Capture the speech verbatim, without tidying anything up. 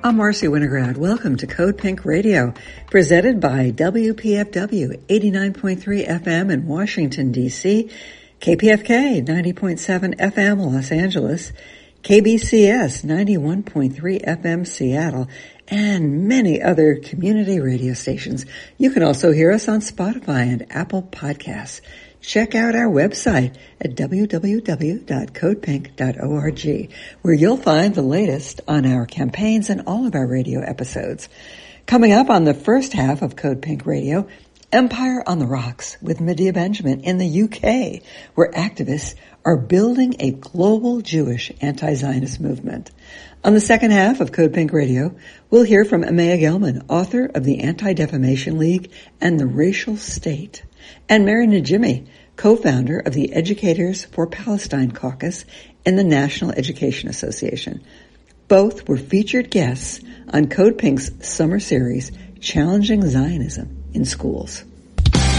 I'm Marcy Winograd. Welcome to Code Pink Radio, presented by W P F W eighty-nine point three F M in Washington, D C, K P F K ninety point seven F M Los Angeles, K B C S ninety-one point three F M Seattle, and many other community radio stations. You can also hear us on Spotify and Apple Podcasts. Check out our website at w w w dot code pink dot org, where you'll find the latest on our campaigns and all of our radio episodes. Coming up on the first half of Code Pink Radio, Empire on the Rocks with Medea Benjamin in the U K, where activists are building a global Jewish anti-Zionist movement. On the second half of Code Pink Radio, we'll hear from Amaya Gelman, author of the Anti-Defamation League and the Racial State, and Mary Najimy, co-founder of the Educators for Palestine Caucus in the National Education Association. Both were featured guests on Code Pink's summer series, Challenging Zionism in Schools.